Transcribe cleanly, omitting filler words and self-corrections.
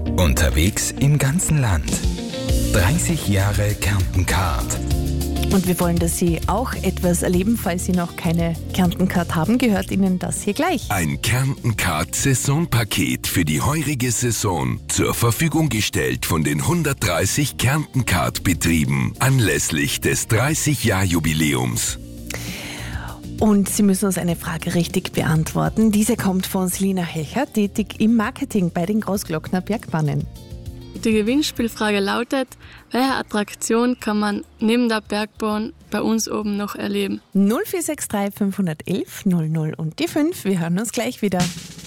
Unterwegs im ganzen Land. 30 Jahre Kärnten-Card. Und wir wollen, dass Sie auch etwas erleben, falls Sie noch keine Kärnten-Card haben, gehört Ihnen das hier gleich. Ein Kärnten-Card-Saisonpaket für die heurige Saison. Zur Verfügung gestellt von den 130 Kärnten-Card-Betrieben anlässlich des 30-Jahr-Jubiläums. Und Sie müssen uns eine Frage richtig beantworten. Diese kommt von Selina Hecher, tätig im Marketing bei den Großglockner Bergbahnen. Die Gewinnspielfrage lautet: Welche Attraktion kann man neben der Bergbahn bei uns oben noch erleben? 0463 511 00 und die 5. Wir hören uns gleich wieder.